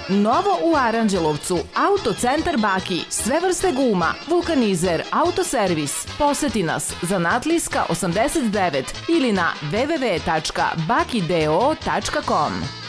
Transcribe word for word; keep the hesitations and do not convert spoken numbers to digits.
Novo u Aranđelovcu, Autocentar Baki, sve vrste guma, vulkanizer, autoservis. Poseti nas, Zanatlijska osamdeset devet ili na w w w tačka bakideo tačka com.